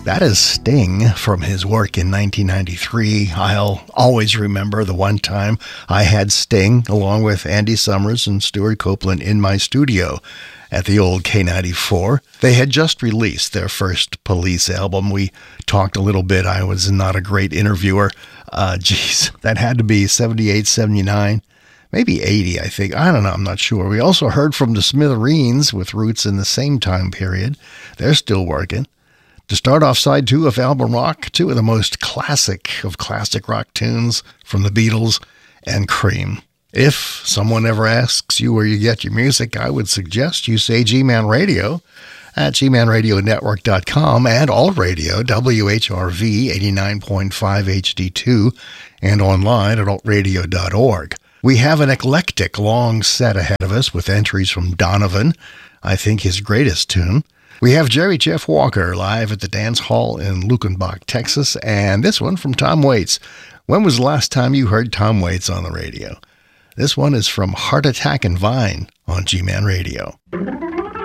That is Sting from his work in 1993. I'll always remember the one time I had Sting along with Andy Summers and Stuart Copeland in my studio at the old K94. They had just released their first Police album. We talked a little bit. I was not a great interviewer. That had to be 78, 79, maybe 80, I think. I don't know. I'm not sure. We also heard from the Smithereens with roots in the same time period. They're still working. To start off side 2 of Album Rock, 2 of the most classic of classic rock tunes from the Beatles and Cream. If someone ever asks you where you get your music, I would suggest you say G-Man Radio at gmanradionetwork.com and All Radio, WHRV 89.5 HD2, and online at altradio.org. We have an eclectic long set ahead of us with entries from Donovan, I think his greatest tune. We have Jerry Jeff Walker live at the Dance Hall in Luckenbach, Texas, and this one from Tom Waits. When was the last time you heard Tom Waits on the radio? This one is from Heart Attack and Vine on G-Man Radio.